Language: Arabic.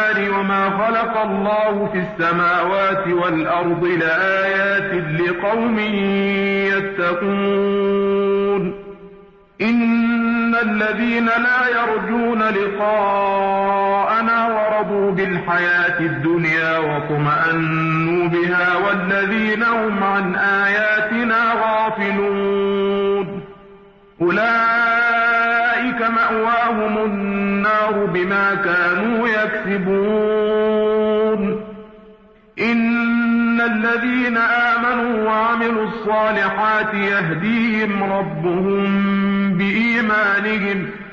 والنهار وما خلق الله في السماوات والأرض لآيات لقوم يتقون. إن الذين لا يرجون لقاءنا ورضوا بالحياة الدنيا واطمأنوا بها والذين هم عن آياتنا غافلون أولئك مأواهم النار بما كانوا يكسبون. إن الذين آمنوا وعملوا الصالحات يهديهم ربهم بإيمانهم